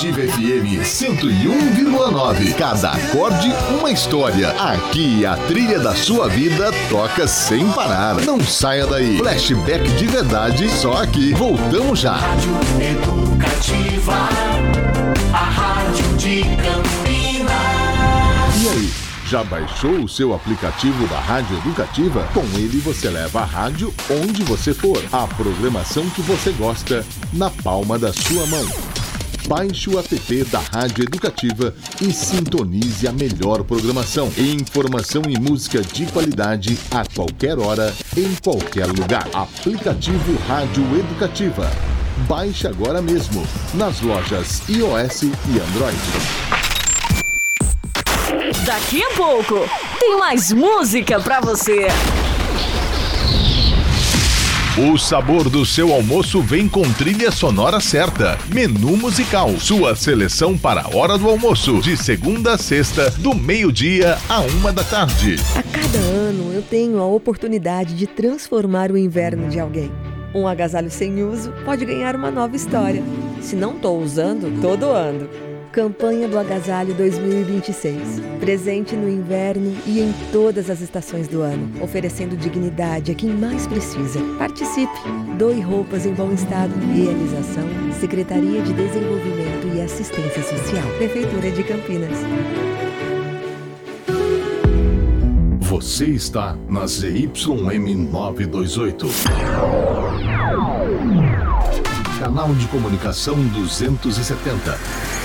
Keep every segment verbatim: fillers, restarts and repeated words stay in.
Educativa F M cento e um vírgula nove. Cada acorde, uma história. Aqui a trilha da sua vida toca sem parar. Não saia daí. Flashback de verdade, só aqui. Voltamos já. Rádio Educativa, a rádio de Campinas. E aí? Já baixou o seu aplicativo da Rádio Educativa? Com ele você leva a rádio onde você for. A programação que você gosta na palma da sua mão. Baixe o app da Rádio Educativa e sintonize a melhor programação. Informação e música de qualidade a qualquer hora, em qualquer lugar. Aplicativo Rádio Educativa. Baixe agora mesmo nas lojas iOS e Android. Daqui a pouco tem mais música pra você. O sabor do seu almoço vem com trilha sonora certa. Menu musical, sua seleção para a hora do almoço, de segunda a sexta, do meio-dia a uma da tarde. A cada ano eu tenho a oportunidade de transformar o inverno de alguém. Um agasalho sem uso pode ganhar uma nova história. Se não estou usando, tô doando. Campanha do Agasalho dois mil e vinte e seis. Presente no inverno e em todas as estações do ano, oferecendo dignidade a quem mais precisa. Participe! Doe roupas em bom estado. Realização: Secretaria de Desenvolvimento e Assistência Social, Prefeitura de Campinas. Você está na Z Y M novecentos e vinte e oito. Canal de comunicação duzentos e setenta.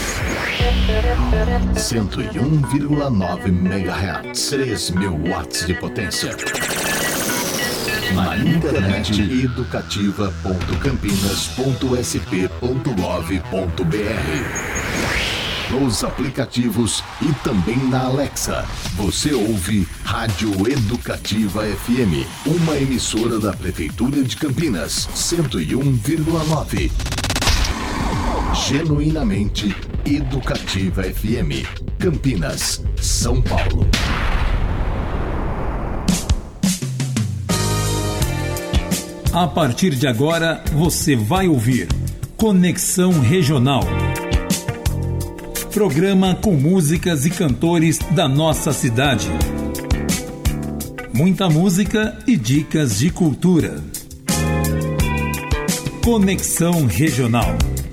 cento e um vírgula nove megahertz, três mil watts de potência. Na internet, educativa ponto campinas ponto s p ponto gov ponto b r. Nos aplicativos e também na Alexa. Você ouve Rádio Educativa F M, uma emissora da Prefeitura de Campinas, cento e um vírgula nove. Genuinamente Educativa F M, Campinas, São Paulo. A partir de agora, você vai ouvir Conexão Regional. Programa com músicas e cantores da nossa cidade. Muita música e dicas de cultura. Conexão Regional.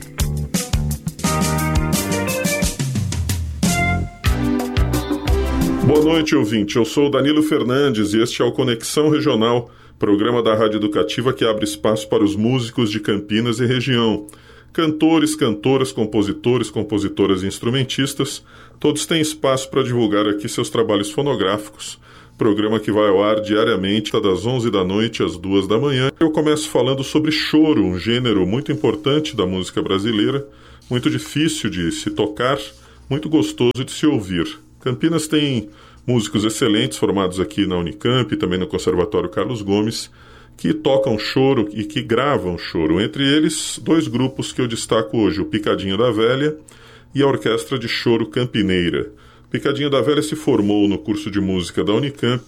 Boa noite, ouvinte. Eu sou o Danilo Fernandes e este é o Conexão Regional, programa da Rádio Educativa que abre espaço para os músicos de Campinas e região. Cantores, cantoras, compositores, compositoras e instrumentistas, todos têm espaço para divulgar aqui seus trabalhos fonográficos. Programa que vai ao ar diariamente, das onze da noite às duas da manhã. Eu começo falando sobre choro, um gênero muito importante da música brasileira, muito difícil de se tocar, muito gostoso de se ouvir. Campinas tem músicos excelentes formados aqui na Unicamp e também no Conservatório Carlos Gomes, que tocam choro e que gravam choro. Entre eles, dois grupos que eu destaco hoje, o Picadinho da Velha e a Orquestra de Choro Campineira. Picadinho da Velha se formou no curso de música da Unicamp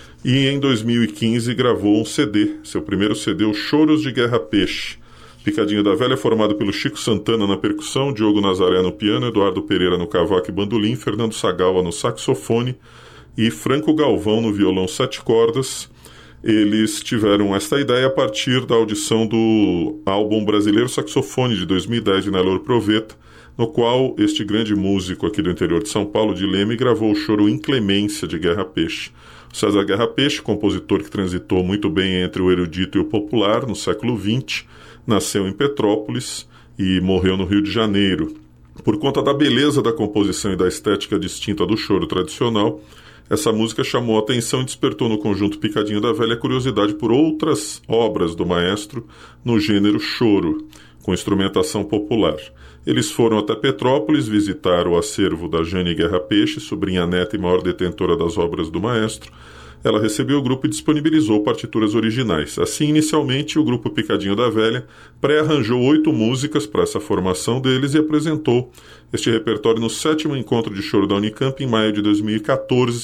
e em dois mil e quinze gravou um C D, seu primeiro C D, o Choros de Guerra Peixe. Picadinho da Velha é formado pelo Chico Santana na percussão, Diogo Nazaré no piano, Eduardo Pereira no cavaco e bandolim, Fernando Sagawa no saxofone e Franco Galvão no violão sete cordas. Eles tiveram esta ideia a partir da audição do álbum Brasileiro Saxofone de dois mil e dez de Nelor Proveta, no qual este grande músico aqui do interior de São Paulo, de Leme, gravou o choro Inclemência de Guerra Peixe. César Guerra Peixe, compositor que transitou muito bem entre o erudito e o popular no século vinte, nasceu em Petrópolis e morreu no Rio de Janeiro. Por conta da beleza da composição e da estética distinta do choro tradicional, essa música chamou a atenção e despertou no conjunto Picadinho da Velha a curiosidade por outras obras do maestro no gênero choro, com instrumentação popular. Eles foram até Petrópolis visitar o acervo da Jane Guerra Peixe, sobrinha neta e maior detentora das obras do maestro. Ela recebeu o grupo e disponibilizou partituras originais. Assim, inicialmente, o grupo Picadinho da Velha pré-arranjou oito músicas para essa formação deles e apresentou este repertório no sétimo encontro de choro da Unicamp em maio de dois mil e quatorze,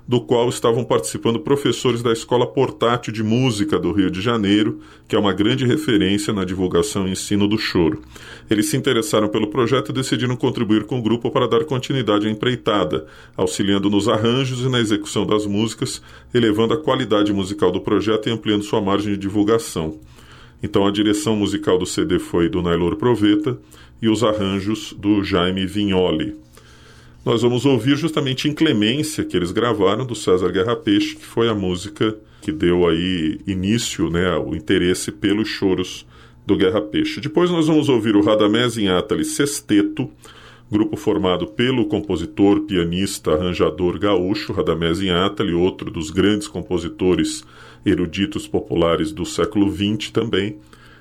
do qual estavam participando professores da Escola Portátil de Música do Rio de Janeiro, que é uma grande referência na divulgação e ensino do choro. Eles se interessaram pelo projeto e decidiram contribuir com o grupo para dar continuidade à empreitada, auxiliando nos arranjos e na execução das músicas, elevando a qualidade musical do projeto e ampliando sua margem de divulgação. Então a direção musical do C D foi do Nailor Proveta e os arranjos do Jaime Vignoli. Nós vamos ouvir justamente Inclemência, que eles gravaram, do César Guerra Peixe, que foi a música que deu aí início, né, ao interesse pelos choros do Guerra Peixe. Depois nós vamos ouvir o Radamés Inátali Sesteto, grupo formado pelo compositor, pianista, arranjador gaúcho Radamés Inátali, outro dos grandes compositores eruditos populares do século vinte também.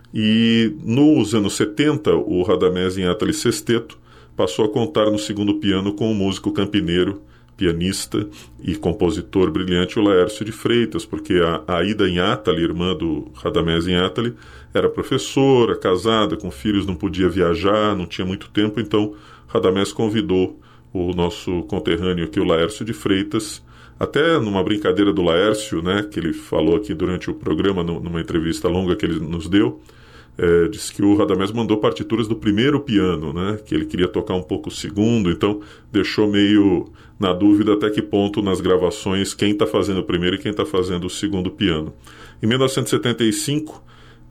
E nos anos setenta, o Radamés Inátali Sesteto passou a contar no segundo piano com o músico campineiro, pianista e compositor brilhante o Laércio de Freitas, porque a Aida Inátali, irmã do Radamés Inátali, era professora, casada, com filhos, não podia viajar, não tinha muito tempo, então Radamés convidou o nosso conterrâneo aqui, o Laércio de Freitas, até numa brincadeira do Laércio, né, que ele falou aqui durante o programa, numa entrevista longa que ele nos deu, É, disse que o Radamés mandou partituras do primeiro piano, né, que ele queria tocar um pouco o segundo, então deixou meio na dúvida até que ponto nas gravações quem está fazendo o primeiro e quem está fazendo o segundo piano. Em mil novecentos e setenta e cinco,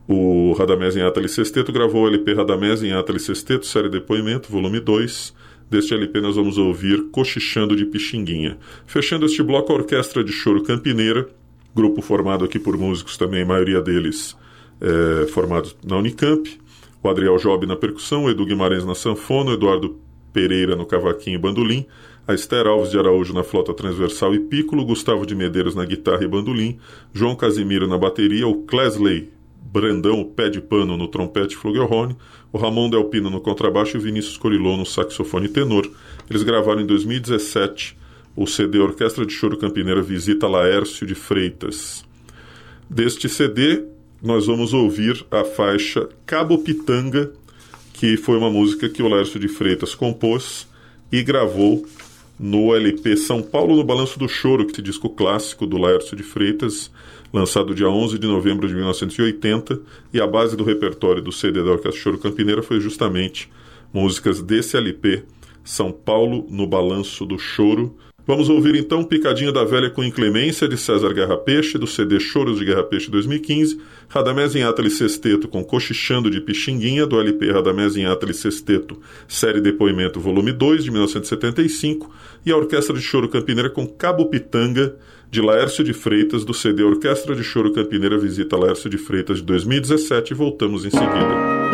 o Radamés Inátali Sesteto gravou o L P Radamés Inátali Sesteto, série Depoimento, volume dois. Deste L P nós vamos ouvir Cochichando de Pixinguinha. Fechando este bloco, a Orquestra de Choro Campineira, grupo formado aqui por músicos também, a maioria deles É, formados na Unicamp, o Adriel Job na percussão, o Edu Guimarães na sanfona, o Eduardo Pereira no cavaquinho e bandolim, a Esther Alves de Araújo na flauta transversal e pícolo, Gustavo de Medeiros na guitarra e bandolim, João Casimiro na bateria, o Clesley Brandão, o pé de pano no trompete e flugelhorn, o Ramon Del Pino no contrabaixo e o Vinícius Corillo no saxofone tenor. Eles gravaram em dois mil e dezessete o C D Orquestra de Choro Campineira Visita Laércio de Freitas. Deste C D nós vamos ouvir a faixa Cabo Pitanga, que foi uma música que o Laércio de Freitas compôs e gravou no L P São Paulo no Balanço do Choro, que é disco clássico do Laércio de Freitas, lançado dia onze de novembro de mil novecentos e oitenta, e a base do repertório do C D da Orquestra Choro Campineira foi justamente músicas desse L P, São Paulo no Balanço do Choro. Vamos ouvir então Picadinha da Velha com Inclemência, de César Guerra Peixe, do C D Choros de Guerra Peixe dois mil e quinze, Radamés Inátali Sesteto com Cochichando de Pixinguinha, do L P Radamés Inátali Sesteto, série Depoimento, volume dois, de mil novecentos e setenta e cinco, e a Orquestra de Choro Campineira com Cabo Pitanga, de Laércio de Freitas, do C D Orquestra de Choro Campineira Visita Laércio de Freitas, de dois mil e dezessete, e voltamos em seguida.